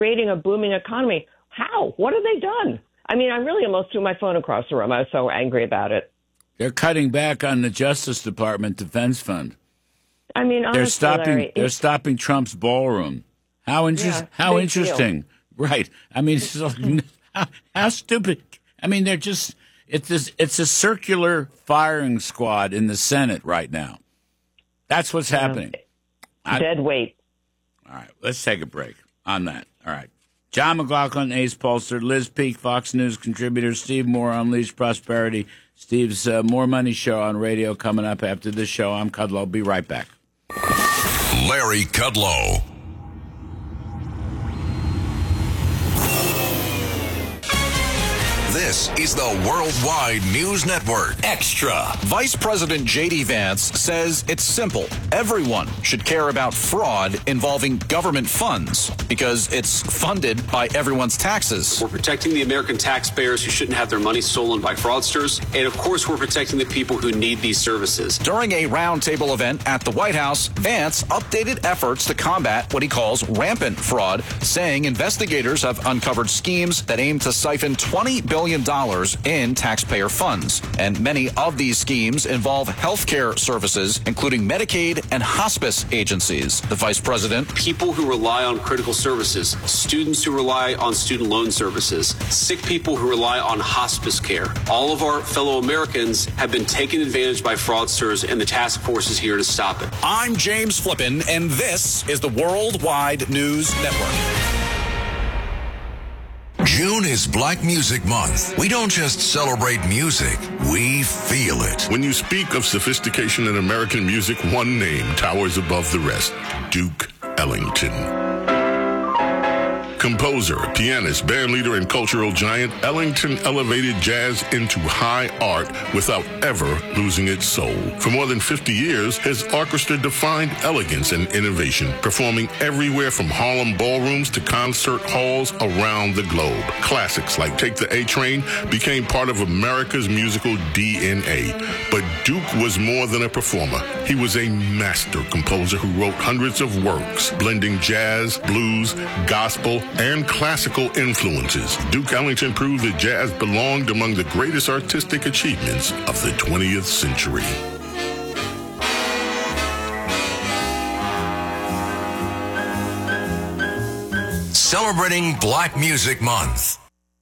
creating a booming economy. How? What have they done? I mean, I really almost threw my phone across the room. I was so angry about it. They're cutting back on the Justice Department Defense Fund. I mean, honestly, Larry, they're stopping Trump's ballroom. How interesting. Deal. Right. I mean, it's like, how stupid. I mean, it's a circular firing squad in the Senate right now. That's what's happening. Dead weight. All right, let's take a break on that. All right. John McLaughlin, Ace Pulster, Liz Peek, Fox News contributor, Steve Moore, Unleash Prosperity. Steve's More Money Show on radio coming up after this show. I'm Kudlow. Be right back. Larry Kudlow. This is the Worldwide News Network. Extra. Vice President J.D. Vance says it's simple. Everyone should care about fraud involving government funds because it's funded by everyone's taxes. We're protecting the American taxpayers who shouldn't have their money stolen by fraudsters. And, of course, we're protecting the people who need these services. During a roundtable event at the White House, Vance updated efforts to combat what he calls rampant fraud, saying investigators have uncovered schemes that aim to siphon $20 billion in taxpayer funds. And many of these schemes involve healthcare services, including Medicaid and hospice agencies. The vice president. People who rely on critical services, students who rely on student loan services, sick people who rely on hospice care. All of our fellow Americans have been taken advantage by fraudsters, and the task force is here to stop it. I'm James Flippin, and this is the Worldwide News Network. June is Black Music Month. We don't just celebrate music, we feel it. When you speak of sophistication in American music, one name towers above the rest: Duke Ellington. Composer, pianist, bandleader, and cultural giant, Ellington elevated jazz into high art without ever losing its soul. For more than 50 years, his orchestra defined elegance and innovation, performing everywhere from Harlem ballrooms to concert halls around the globe. Classics like Take the A Train became part of America's musical DNA. But Duke was more than a performer. He was a master composer who wrote hundreds of works, blending jazz, blues, gospel, and classical influences. Duke Ellington proved that jazz belonged among the greatest artistic achievements of the 20th century. Celebrating Black Music Month.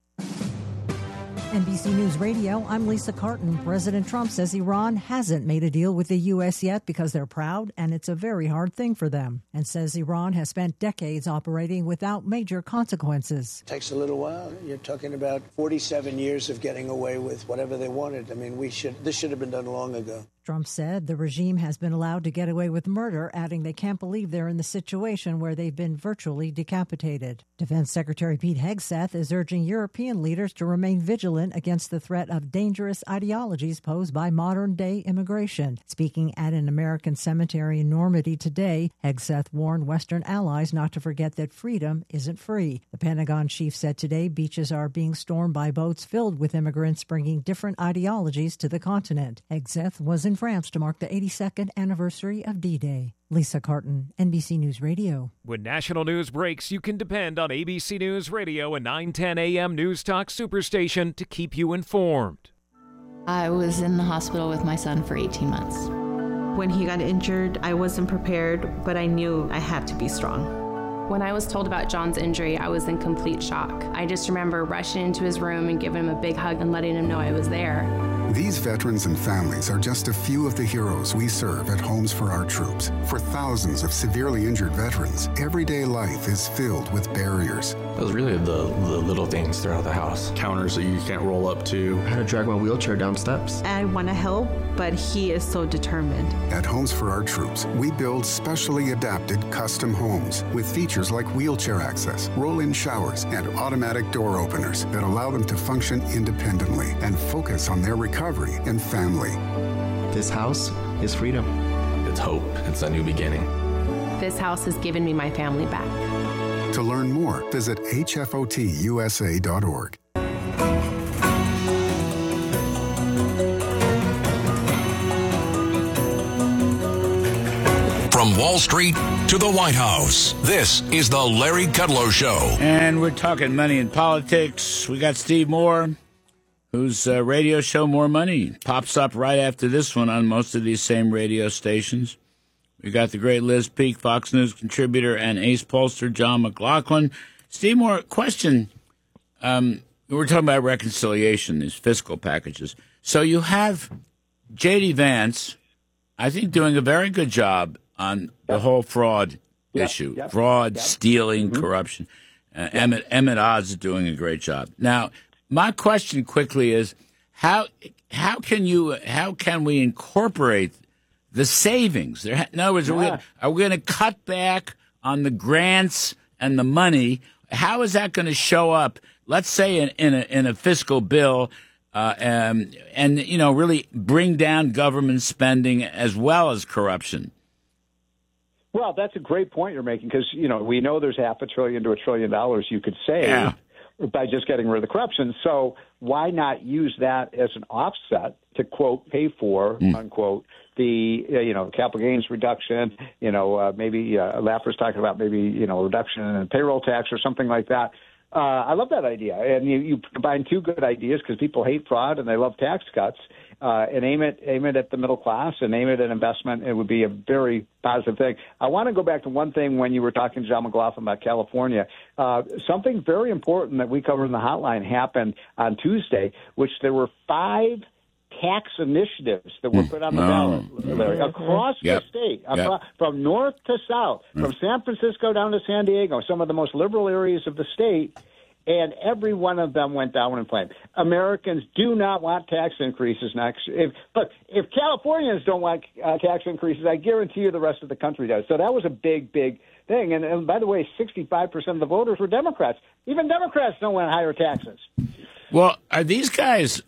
NBC News Radio, I'm Lisa Carton. President Trump says Iran hasn't made a deal with the U.S. yet because they're proud and it's a very hard thing for them, and says Iran has spent decades operating without major consequences. It takes a little while. You're talking about 47 years of getting away with whatever they wanted. I mean, this should have been done long ago. Trump said the regime has been allowed to get away with murder, adding they can't believe they're in the situation where they've been virtually decapitated. Defense Secretary Pete Hegseth is urging European leaders to remain vigilant against the threat of dangerous ideologies posed by modern-day immigration. Speaking at an American cemetery in Normandy today, Hegseth warned Western allies not to forget that freedom isn't free. The Pentagon chief said today beaches are being stormed by boats filled with immigrants bringing different ideologies to the continent. Hegseth was in France to mark the 82nd anniversary of D-Day. Lisa Carton, NBC News Radio. When national news breaks, you can depend on ABC News Radio and 910 AM News Talk Superstation to keep you informed. I was in the hospital with my son for 18 months. When he got injured, I wasn't prepared, but I knew I had to be strong. When I was told about John's injury, I was in complete shock. I just remember rushing into his room and giving him a big hug and letting him know I was there. These veterans and families are just a few of the heroes we serve at Homes for Our Troops. For thousands of severely injured veterans, everyday life is filled with barriers. It was really the little things throughout the house. Counters that you can't roll up to. I had to drag my wheelchair down steps. I want to help, but he is so determined. At Homes for Our Troops, we build specially adapted custom homes with features like wheelchair access, roll-in showers, and automatic door openers that allow them to function independently and focus on their recovery and family. This house is freedom. It's hope. It's a new beginning. This house has given me my family back. To learn more, visit hfotusa.org. From Wall Street to the White House, this is the Larry Kudlow Show. And we're talking money and politics. We got Steve Moore, whose radio show More Money pops up right after this one on most of these same radio stations. We got the great Liz Peek, Fox News contributor, and ace pollster John McLaughlin. Steve Moore, question. We're talking about reconciliation, these fiscal packages. So you have J.D. Vance, I think, doing a very good job on the whole fraud issue. Fraud, stealing, corruption. Emmett Oz is doing a great job. Now, my question quickly is, how can we incorporate the savings? In other words, are we going to cut back on the grants and the money? How is that going to show up? Let's say in a fiscal bill, and really bring down government spending as well as corruption. Well, that's a great point you're making because we know there's $500 billion to $1 trillion you could save by just getting rid of the corruption. So why not use that as an offset to quote pay for unquote the capital gains reduction? Maybe Laffer's talking about maybe reduction in payroll tax or something like that. I love that idea, and you combine two good ideas because people hate fraud and they love tax cuts, and aim it at the middle class and aim it at investment. It would be a very positive thing. I want to go back to one thing when you were talking to John McLaughlin about California. Something very important that we covered in the hotline happened on Tuesday, which there were 5 tax initiatives that were put on the ballot, Larry, across the state, from north to south, from San Francisco down to San Diego, some of the most liberal areas of the state, and every one of them went down in flames. Americans do not want tax increases next. But if Californians don't want tax increases, I guarantee you the rest of the country does. So that was a big, big thing. And by the way, 65% of the voters were Democrats. Even Democrats don't want higher taxes. Well, are these guys...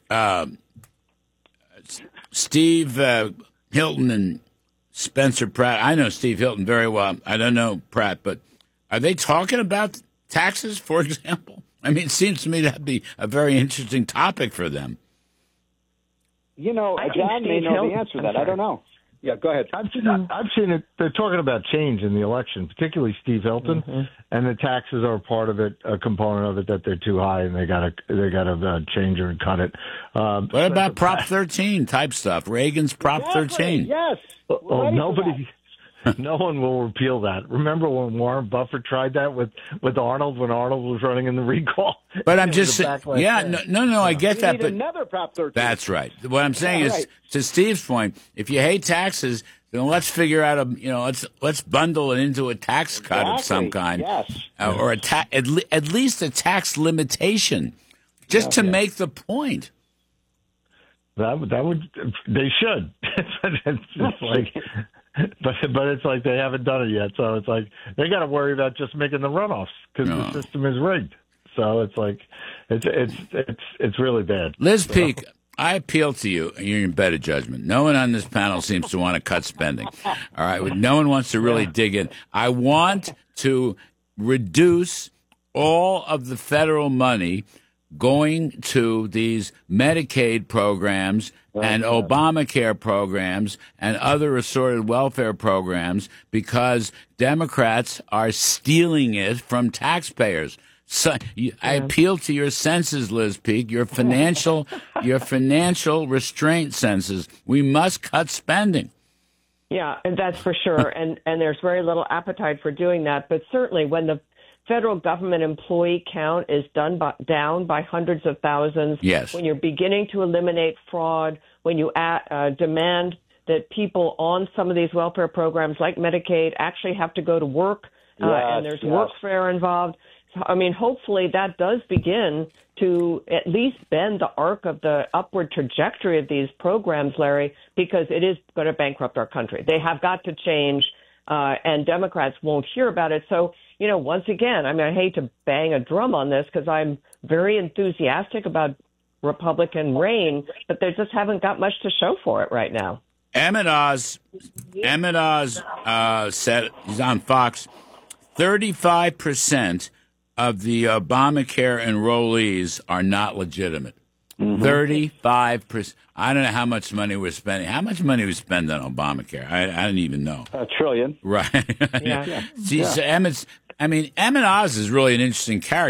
Steve Hilton and Spencer Pratt. I know Steve Hilton very well. I don't know Pratt, but are they talking about taxes, for example? I mean, it seems to me that'd be a very interesting topic for them. John may know the answer to that. I don't know. Yeah, go ahead. I've seen it. They're talking about change in the election, particularly Steve Hilton, and the taxes are part of it, a component of it that they're too high, and they got to change it and cut it. What about Prop 13 type stuff? Reagan's Prop 13. Yes. No one will repeal that. Remember when Warren Buffett tried that with Arnold when Arnold was running in the recall? But I'm just saying, I get that. But another Prop 13. That's right. What I'm saying is, to Steve's point, if you hate taxes, then let's figure out let's bundle it into a tax cut of some kind, or at least a tax limitation, just to make the point. That would they should. It's just like. But it's like they haven't done it yet, so it's like they got to worry about just making the runoffs because the system is rigged. So it's like it's really bad. Liz Peek, I appeal to you. You're in better judgment. No one on this panel seems to want to cut spending. All right, no one wants to really dig in. I want to reduce all of the federal money going to these Medicaid programs and Obamacare programs and other assorted welfare programs because Democrats are stealing it from taxpayers. So I appeal to your senses, Liz Peek, your financial restraint senses. We must cut spending. Yeah, and that's for sure. And there's very little appetite for doing that. But certainly when the federal government employee count is down by hundreds of thousands. Yes. When you're beginning to eliminate fraud, when you demand that people on some of these welfare programs like Medicaid actually have to go to work, and there's workfare involved. So, I mean, hopefully that does begin to at least bend the arc of the upward trajectory of these programs, Larry, because it is going to bankrupt our country. They have got to change, and Democrats won't hear about it. So, once again, I mean, I hate to bang a drum on this because I'm very enthusiastic about Republican reign, but they just haven't got much to show for it right now. Emmett Oz said, he's on Fox, 35% of the Obamacare enrollees are not legitimate. 35%. I don't know how much money we're spending. How much money we spend on Obamacare? I don't even know. $1 trillion. Right. Yeah. See, so Emmett Oz is really an interesting character.